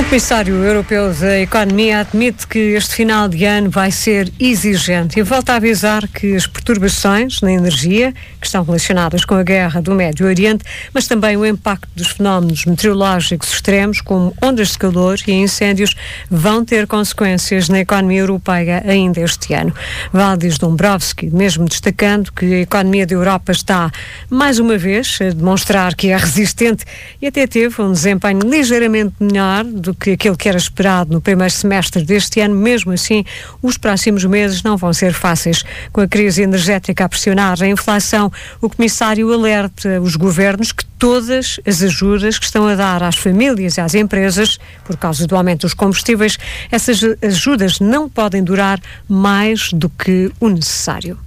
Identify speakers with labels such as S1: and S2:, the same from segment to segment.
S1: Comissário Europeu da Economia admite que este final de ano vai ser exigente e volta a avisar que as perturbações na energia, que estão relacionadas com a guerra do Médio Oriente, mas também o impacto dos fenómenos meteorológicos extremos, como ondas de calor e incêndios, vão ter consequências na economia europeia ainda este ano. Valdis Dombrovskis, mesmo destacando que a economia da Europa está, mais uma vez, a demonstrar que é resistente e até teve um desempenho ligeiramente melhor do que aquilo que era esperado no primeiro semestre deste ano. Mesmo assim, os próximos meses não vão ser fáceis. Com a crise energética a pressionar a inflação, o Comissário alerta os governos que todas as ajudas que estão a dar às famílias e às empresas, por causa do aumento dos combustíveis, essas ajudas não podem durar mais do que o necessário.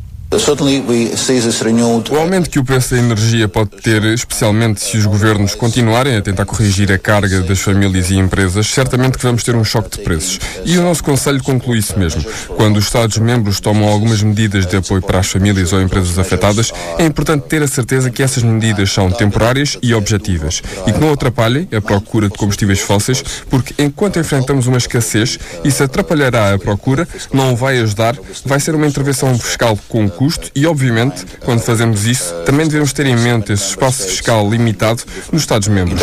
S2: O aumento que o preço da energia pode ter, especialmente se os governos continuarem a tentar corrigir a carga das famílias e empresas, certamente que vamos ter um choque de preços. E o nosso Conselho conclui isso mesmo. Quando os Estados-membros tomam algumas medidas de apoio para as famílias ou empresas afetadas, é importante ter a certeza que essas medidas são temporárias e objetivas e que não atrapalhem a procura de combustíveis fósseis, porque enquanto enfrentamos uma escassez, isso atrapalhará a procura, não vai ajudar, vai ser uma intervenção fiscal com custo e, obviamente, quando fazemos isso, também devemos ter em mente esse espaço fiscal limitado nos Estados-membros.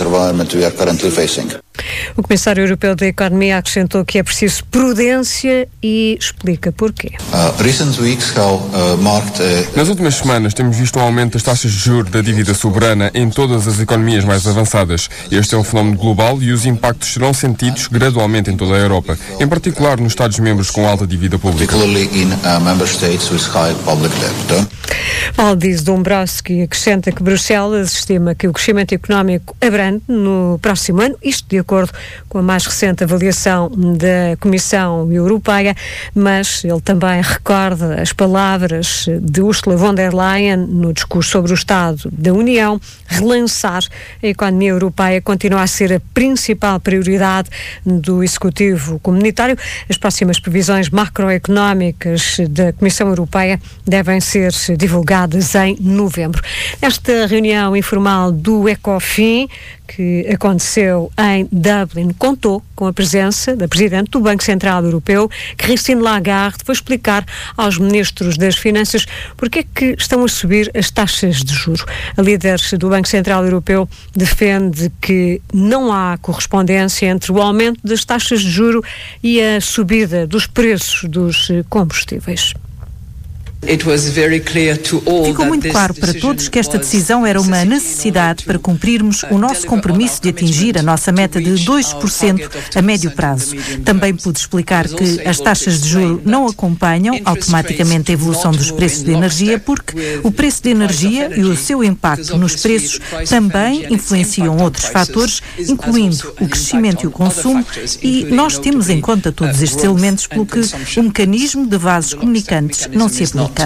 S1: O Comissário Europeu da Economia acrescentou que é preciso prudência e explica porquê.
S2: Nas últimas semanas temos visto um aumento das taxas de juros da dívida soberana em todas as economias mais avançadas. Este é um fenómeno global e os impactos serão sentidos gradualmente em toda a Europa, em particular nos Estados-membros com alta dívida pública.
S1: Valdis Dombrovskis acrescenta que Bruxelas estima que o crescimento económico abrande no próximo ano, isto de acordo com a mais recente avaliação da Comissão Europeia, mas ele também recorda as palavras de Ursula von der Leyen no discurso sobre o Estado da União. Relançar a economia europeia continua a ser a principal prioridade do Executivo Comunitário. As próximas previsões macroeconómicas da Comissão Europeia devem ser divulgadas em novembro. Esta reunião informal do Ecofin, que aconteceu em Dublin, contou com a presença da Presidente do Banco Central Europeu, Christine Lagarde, foi explicar aos Ministros das Finanças porque é que estão a subir as taxas de juros. A líder do Banco Central Europeu defende que não há correspondência entre o aumento das taxas de juros e a subida dos preços dos combustíveis.
S3: Ficou muito claro para todos que esta decisão era uma necessidade para cumprirmos o nosso compromisso de atingir a nossa meta de 2% a médio prazo. Também pude explicar que as taxas de juros não acompanham automaticamente a evolução dos preços de energia, porque o preço de energia e o seu impacto nos preços também influenciam outros fatores, incluindo o crescimento e o consumo, e nós temos em conta todos estes elementos, pelo que o mecanismo de vasos comunicantes não se aplica.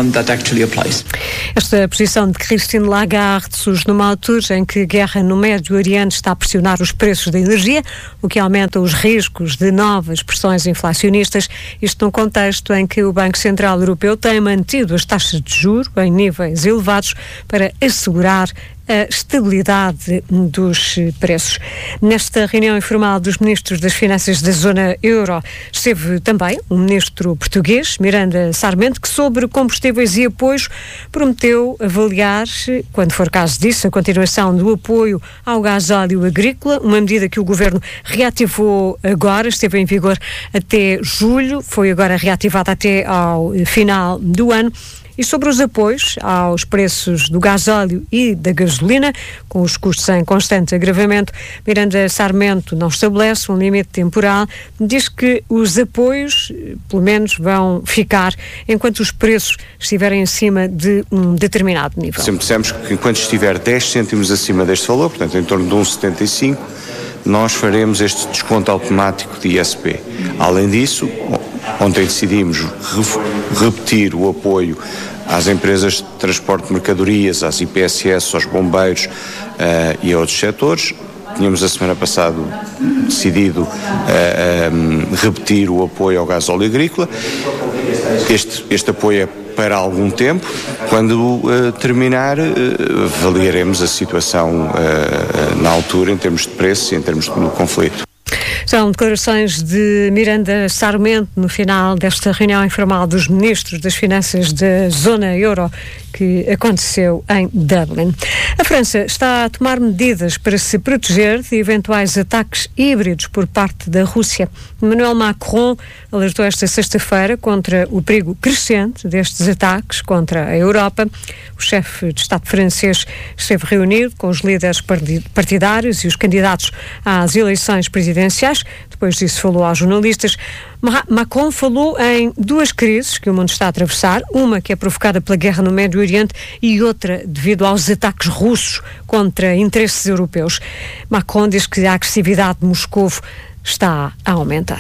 S1: Esta posição de Christine Lagarde surge numa altura em que a guerra no Médio Oriente está a pressionar os preços da energia, o que aumenta os riscos de novas pressões inflacionistas. Isto num contexto em que o Banco Central Europeu tem mantido as taxas de juros em níveis elevados para assegurar a estabilidade dos preços. Nesta reunião informal dos ministros das Finanças da zona euro esteve também o ministro português, Miranda Sarmento, que sobre combustíveis e apoios prometeu avaliar, quando for caso disso, a continuação do apoio ao gasóleo agrícola, uma medida que o governo reativou agora, esteve em vigor até julho, foi agora reativada até ao final do ano. E sobre os apoios aos preços do gasóleo e da gasolina, com os custos em constante agravamento, Miranda Sarmento não estabelece um limite temporal, diz que os apoios, pelo menos, vão ficar enquanto os preços estiverem acima de um determinado nível.
S4: Sempre dissemos que enquanto estiver 10 cêntimos acima deste valor, portanto em torno de 1,75, nós faremos este desconto automático de ISP. Além disso, ontem decidimos repetir o apoio às empresas de transporte de mercadorias, às IPSS, aos bombeiros e a outros setores. Tínhamos a semana passada decidido repetir o apoio ao gasóleo agrícola. Este apoio é para algum tempo. Quando terminar, avaliaremos a situação na altura em termos de preço e em termos do conflito.
S1: São declarações de Miranda Sarmento no final desta reunião informal dos ministros das Finanças da Zona Euro que aconteceu em Dublin. A França está a tomar medidas para se proteger de eventuais ataques híbridos por parte da Rússia. Emmanuel Macron alertou esta sexta-feira contra o perigo crescente destes ataques contra a Europa. O chefe de Estado francês esteve reunido com os líderes partidários e os candidatos às eleições presidenciais. Depois disso falou aos jornalistas. Macron falou em duas crises que o mundo está a atravessar, uma que é provocada pela guerra no Médio Oriente e outra devido aos ataques russos contra interesses europeus. Macron diz que a agressividade de Moscovo está a aumentar.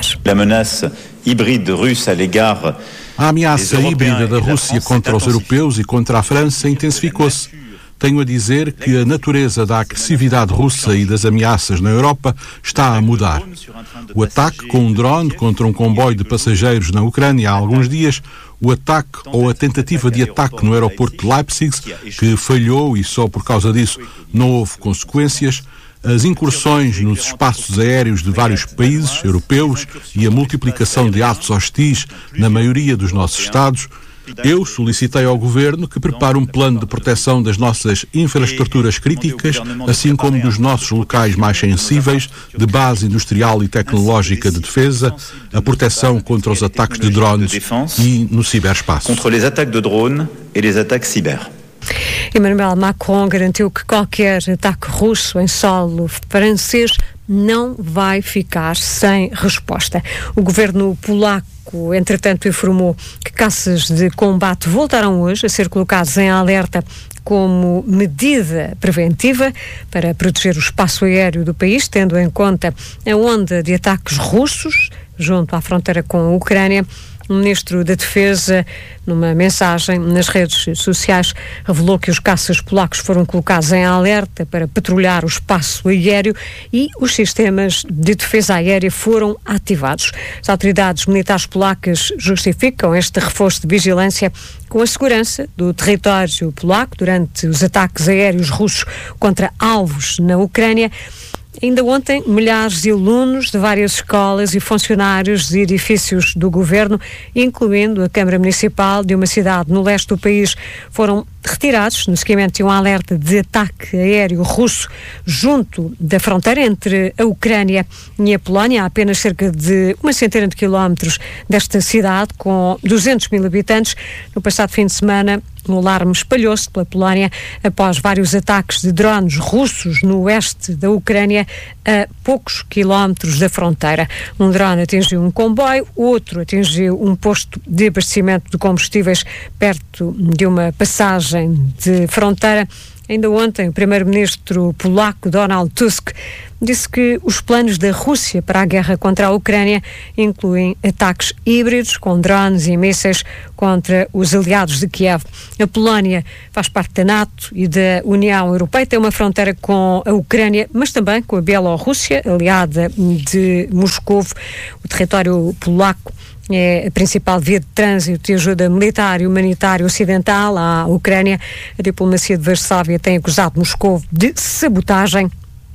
S5: A ameaça híbrida da Rússia contra os europeus e contra a França intensificou-se. Tenho a dizer que a natureza da agressividade russa e das ameaças na Europa está a mudar. O ataque com um drone contra um comboio de passageiros na Ucrânia há alguns dias, o ataque ou a tentativa de ataque no aeroporto de Leipzig, que falhou e só por causa disso não houve consequências, as incursões nos espaços aéreos de vários países europeus e a multiplicação de atos hostis na maioria dos nossos Estados. Eu solicitei ao Governo que prepare um plano de proteção das nossas infraestruturas críticas, assim como dos nossos locais mais sensíveis, de base industrial e tecnológica de defesa, a proteção contra os ataques de drones e no ciberespaço.
S6: Contra os ataques de drone e os ataques ciber.
S1: Emmanuel Macron garantiu que qualquer ataque russo em solo francês não vai ficar sem resposta. O governo polaco, entretanto, informou que caças de combate voltaram hoje a ser colocados em alerta como medida preventiva para proteger o espaço aéreo do país, tendo em conta a onda de ataques russos junto à fronteira com a Ucrânia. O ministro da Defesa, numa mensagem nas redes sociais, revelou que os caças polacos foram colocados em alerta para patrulhar o espaço aéreo e os sistemas de defesa aérea foram ativados. As autoridades militares polacas justificam este reforço de vigilância com a segurança do território polaco durante os ataques aéreos russos contra alvos na Ucrânia. Ainda ontem, milhares de alunos de várias escolas e funcionários de edifícios do governo, incluindo a Câmara Municipal de uma cidade no leste do país, foram retirados no seguimento de um alerta de ataque aéreo russo junto da fronteira entre a Ucrânia e a Polónia, a apenas cerca de uma centena de quilómetros desta cidade, com 200 mil habitantes. No passado fim de semana, o alarme espalhou-se pela Polónia após vários ataques de drones russos no oeste da Ucrânia, a poucos quilómetros da fronteira. Um drone atingiu um comboio, outro atingiu um posto de abastecimento de combustíveis perto de uma passagem de fronteira. Ainda ontem, o primeiro-ministro polaco Donald Tusk disse que os planos da Rússia para a guerra contra a Ucrânia incluem ataques híbridos com drones e mísseis contra os aliados de Kiev. A Polónia faz parte da NATO e da União Europeia, tem uma fronteira com a Ucrânia, mas também com a Bielorrússia, aliada de Moscovo. O território polaco é a principal via de trânsito de ajuda militar e humanitária ocidental à Ucrânia. A diplomacia de Varsóvia tem acusado Moscou de sabotagem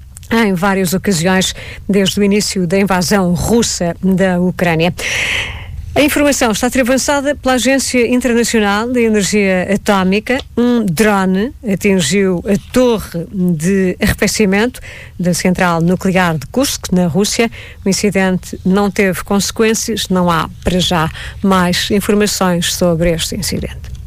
S1: em várias ocasiões desde o início da invasão russa da Ucrânia. A informação está a ser avançada pela Agência Internacional de Energia Atómica. Um drone atingiu a torre de arrefecimento da central nuclear de Kursk, na Rússia. O incidente não teve consequências, não há para já mais informações sobre este incidente.